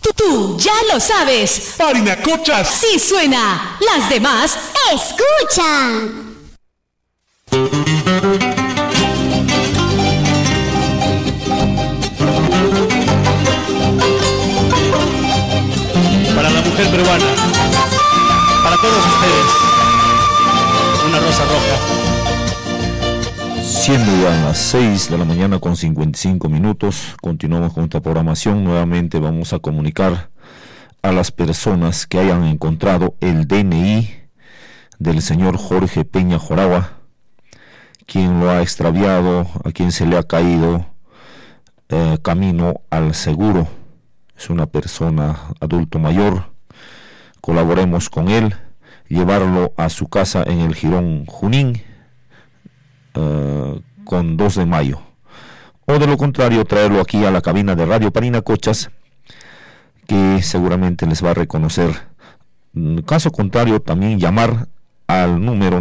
Tú ya lo sabes. Parinacochas Sí suena. Las demás escuchan. Para la mujer peruana, para todos ustedes, una rosa roja. Siendo ya las 6 de la mañana con 55 minutos, continuamos con esta programación. Nuevamente vamos a comunicar a las personas que hayan encontrado el DNI del señor Jorge Peña Joragua, quien lo ha extraviado, a quien se le ha caído camino al seguro. Es una persona adulto mayor. Colaboremos con él, llevarlo a su casa en el Jirón Junín, con 2 de mayo, o de lo contrario traerlo aquí a la cabina de Radio Parinacochas, que seguramente les va a reconocer. Caso contrario, también llamar al número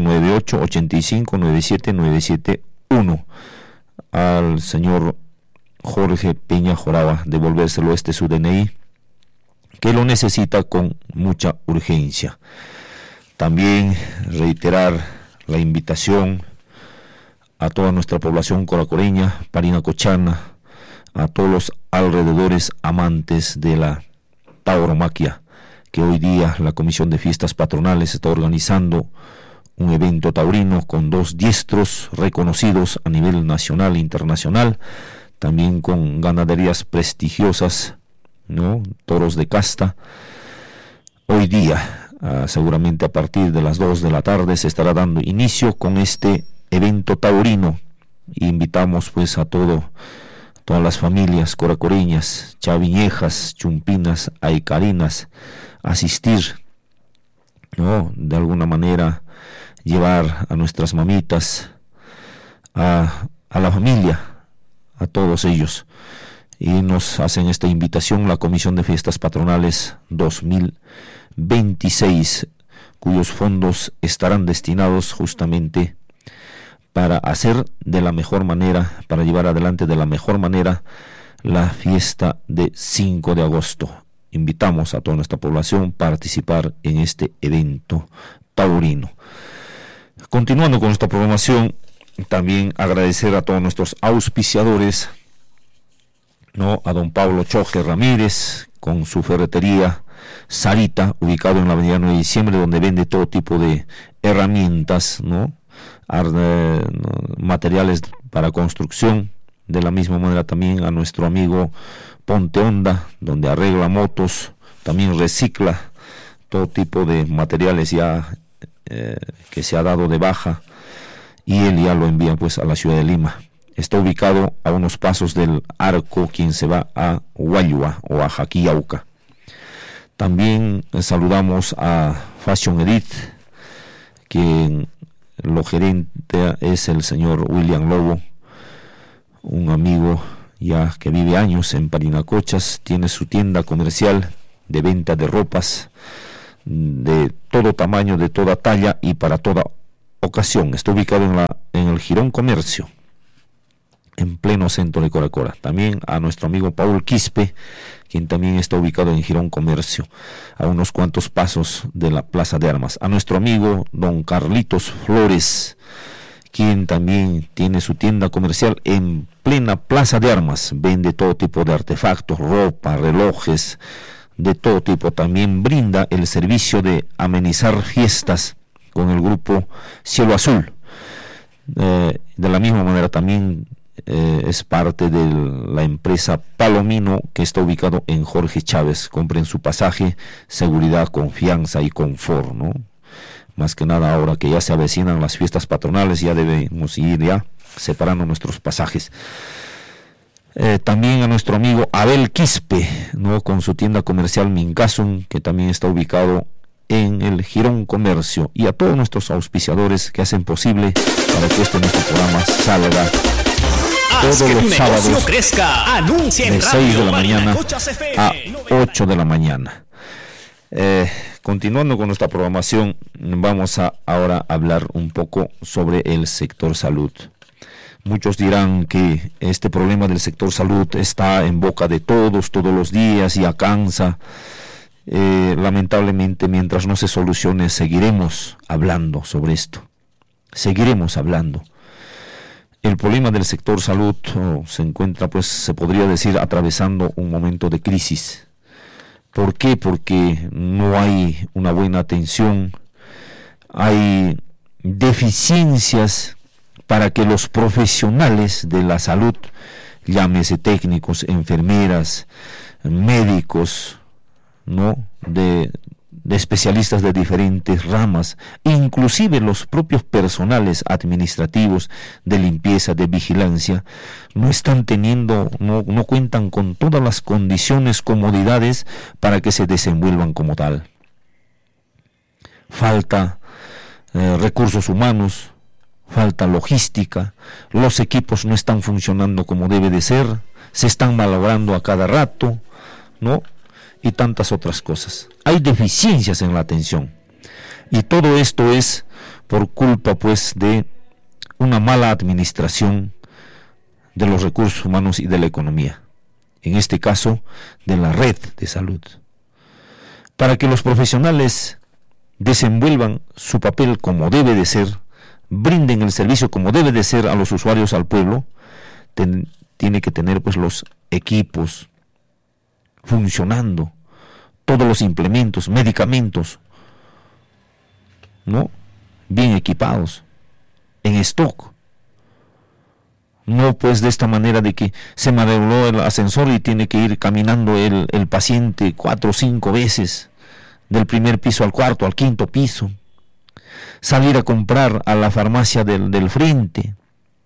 98859791 al señor Jorge Peña Joragua, devolvérselo su DNI, que lo necesita con mucha urgencia. También reiterar la invitación a toda nuestra población coracoreña, parinacochana, a todos los alrededores amantes de la tauromaquia, que hoy día la Comisión de Fiestas Patronales está organizando un evento taurino con 2 diestros reconocidos a nivel nacional e internacional, también con ganaderías prestigiosas, ¿no? Toros de casta. Hoy día, seguramente a partir de las 2 de la tarde, se estará dando inicio con este evento taurino. Invitamos pues a todas las familias coracoreñas, chaviñejas, chumpinas, aicarinas, a asistir, ¿no? De alguna manera llevar a nuestras mamitas, a la familia, a todos ellos. Y nos hacen esta invitación la Comisión de Fiestas Patronales 2026, cuyos fondos estarán destinados justamente para hacer de la mejor manera, para llevar adelante de la mejor manera la fiesta de 5 de agosto. Invitamos a toda nuestra población a participar en este evento taurino. Continuando con esta programación, también agradecer a todos nuestros auspiciadores, ¿no? A don Pablo Choje Ramírez, con su ferretería Sarita, ubicado en la avenida 9 de diciembre, donde vende todo tipo de herramientas, ¿no? Materiales para construcción. De la misma manera también a nuestro amigo Ponte Honda, donde arregla motos, también recicla todo tipo de materiales ya que se ha dado de baja, y él ya lo envía pues a la ciudad de Lima. Está ubicado a unos pasos del Arco, quien se va a Huayua o a Jaquillauca. También saludamos a Fashion Edit, quien lo gerente es el señor William Lobo, un amigo ya que vive años en Parinacochas. Tiene su tienda comercial de venta de ropas de todo tamaño, de toda talla y para toda ocasión. Está ubicado en el Jirón Comercio, en pleno centro de Coracora. También a nuestro amigo Paul Quispe, quien también está ubicado en Jirón Comercio, a unos cuantos pasos de la Plaza de Armas. A nuestro amigo don Carlitos Flores, quien también tiene su tienda comercial en plena Plaza de Armas. Vende todo tipo de artefactos, ropa, relojes, de todo tipo. También brinda el servicio de amenizar fiestas con el grupo Cielo Azul. De la misma manera también es parte de la empresa Palomino, que está ubicado en Jorge Chávez. Compren su pasaje, seguridad, confianza y confort, ¿no? Más que nada ahora que ya se avecinan las fiestas patronales, ya debemos ir ya separando nuestros pasajes. También a nuestro amigo Abel Quispe, ¿no? Con su tienda comercial Mincasun, que también está ubicado en el Jirón Comercio, y a todos nuestros auspiciadores que hacen posible para que nuestro programa salga todos los sábados crezca. Anuncia en de 6 de la mañana Parinacochas FM, a 8 de la mañana. Continuando con nuestra programación, vamos a ahora hablar un poco sobre el sector salud. Muchos dirán que este problema del sector salud está en boca de todos los días, y cansa. Lamentablemente, mientras no se solucione, seguiremos hablando sobre esto. Seguiremos hablando. El problema del sector salud se encuentra, pues, se podría decir, atravesando un momento de crisis. ¿Por qué? Porque no hay una buena atención, hay deficiencias para que los profesionales de la salud, llámese técnicos, enfermeras, médicos, ¿no?, de especialistas de diferentes ramas, inclusive los propios personales administrativos de limpieza, de vigilancia, no están teniendo, no cuentan con todas las condiciones, comodidades para que se desenvuelvan como tal. Falta recursos humanos, falta logística, los equipos no están funcionando como debe de ser, se están malogrando a cada rato, ¿no?, y tantas otras cosas. Hay deficiencias en la atención, y todo esto es por culpa, pues, de una mala administración de los recursos humanos y de la economía, en este caso de la red de salud. Para que los profesionales desenvuelvan su papel como debe de ser, brinden el servicio como debe de ser a los usuarios, al pueblo, tiene que tener, pues, los equipos funcionando, todos los implementos, medicamentos, ¿no?, bien equipados, en stock. No, pues, de esta manera de que se malogró el ascensor y tiene que ir caminando el paciente 4 o 5 veces, del primer piso al cuarto, al quinto piso, salir a comprar a la farmacia del frente,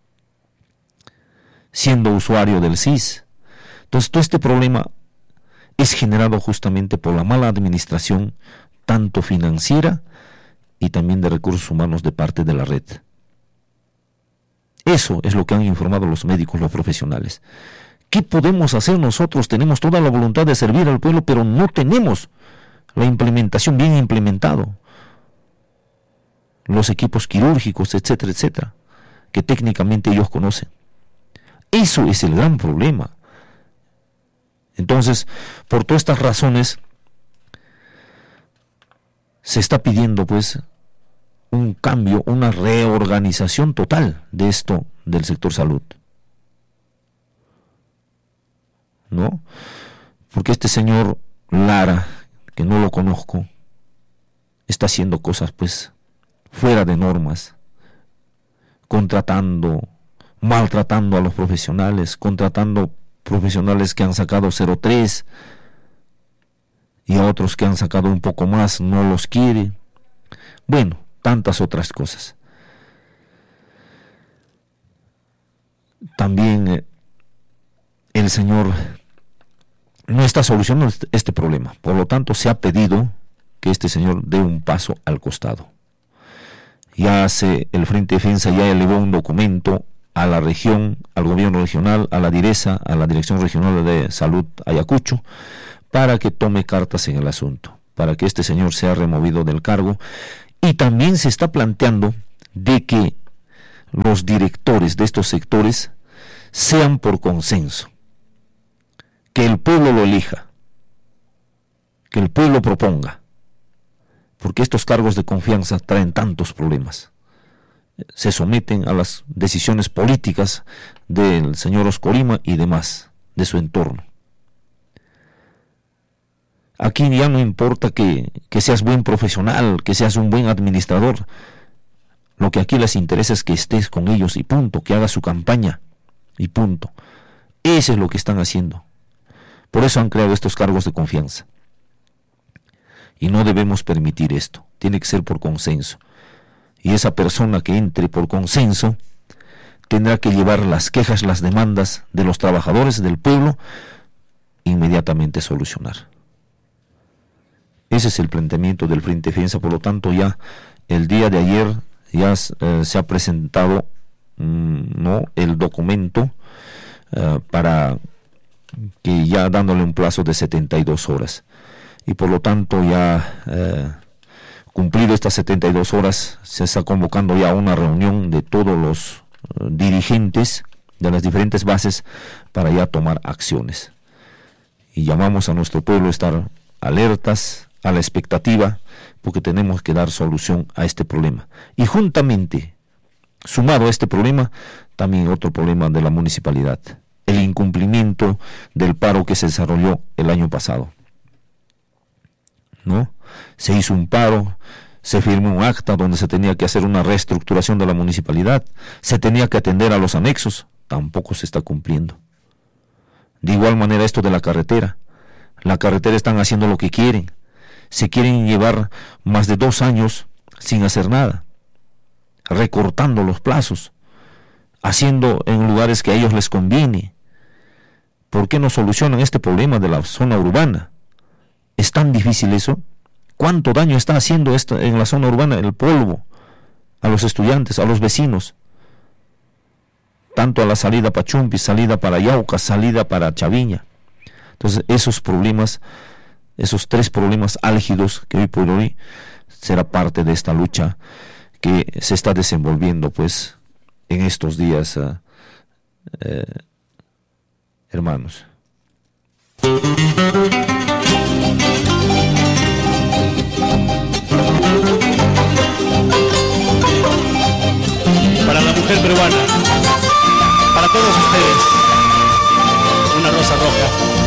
siendo usuario del SIS. Entonces, todo este problema es generado justamente por la mala administración, tanto financiera y también de recursos humanos de parte de la red. Eso es lo que han informado los médicos, los profesionales. ¿Qué podemos hacer nosotros? Tenemos toda la voluntad de servir al pueblo, pero no tenemos la implementación bien implementado. Los equipos quirúrgicos, etcétera, etcétera, que técnicamente ellos conocen. Eso es el gran problema. Entonces, por todas estas razones, se está pidiendo, pues, un cambio, una reorganización total de esto del sector salud, ¿no? Porque este señor Lara, que no lo conozco, está haciendo cosas, pues, fuera de normas, maltratando a los profesionales, contratando profesionales que han sacado 0.3 y a otros que han sacado un poco más no los quiere. Bueno, tantas otras cosas. También el señor no está solucionando este problema. Por lo tanto, se ha pedido que este señor dé un paso al costado. El Frente Defensa ya elevó un documento a la región, al gobierno regional, a la DIRESA, a la Dirección Regional de Salud Ayacucho, para que tome cartas en el asunto, para que este señor sea removido del cargo. Y también se está planteando de que los directores de estos sectores sean por consenso, que el pueblo lo elija, que el pueblo proponga, porque estos cargos de confianza traen tantos problemas. Se someten a las decisiones políticas del señor Oscorima y demás, de su entorno. Aquí ya no importa que seas buen profesional, que seas un buen administrador. Lo que aquí les interesa es que estés con ellos y punto, que hagas su campaña y punto. Eso es lo que están haciendo. Por eso han creado estos cargos de confianza. Y no debemos permitir esto. Tiene que ser por consenso. Y esa persona que entre por consenso tendrá que llevar las quejas, las demandas de los trabajadores del pueblo, inmediatamente solucionar. Ese es el planteamiento del Frente Defensa. Por lo tanto, ya el día de ayer ya se ha presentado el documento para que ya dándole un plazo de 72 horas. Y por lo tanto ya cumplido estas 72 horas se está convocando ya una reunión de todos los dirigentes de las diferentes bases para ya tomar acciones. Y llamamos a nuestro pueblo a estar alertas, a la expectativa, porque tenemos que dar solución a este problema. Y juntamente, sumado a este problema, también otro problema de la municipalidad, el incumplimiento del paro que se desarrolló el año pasado, ¿no? Se hizo un paro, se firmó un acta donde se tenía que hacer una reestructuración de la municipalidad, se tenía que atender a los anexos, tampoco se está cumpliendo. De igual manera esto de la carretera están haciendo lo que quieren, se quieren llevar más de 2 años sin hacer nada, recortando los plazos, haciendo en lugares que a ellos les conviene. ¿Por qué no solucionan este problema de la zona urbana? ¿Es tan difícil eso? ¿Cuánto daño está haciendo esto en la zona urbana el polvo a los estudiantes, a los vecinos? Tanto a la salida para Chumpi, salida para Yauca, salida para Chaviña. Entonces esos problemas, esos 3 problemas álgidos que hoy por hoy será parte de esta lucha que se está desenvolviendo pues en estos días, hermanos. Para la mujer peruana, para todos ustedes, una rosa roja.